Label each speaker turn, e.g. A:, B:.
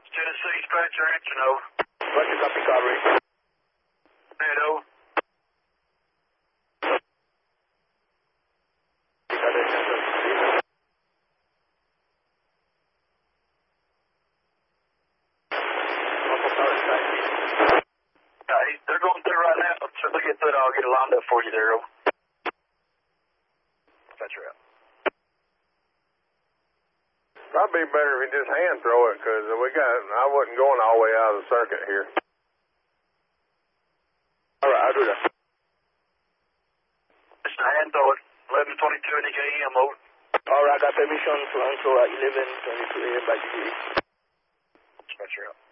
A: Tennessee dispatcher, answer no.
B: Roger, copy, coverage.
A: Hello. They're going through right now, so they get through, I'll get it lined up for you there. Dispatcher out.
C: Probably be better if you just hand throw it, because I wasn't going all the way out of the circuit here.
B: All right, I'll do that.
A: Just a hand throw it. 11:22 in the AM, over.
B: All right, I got permission to answer at 11:22 a.m. by GTE.
A: Dispatcher out.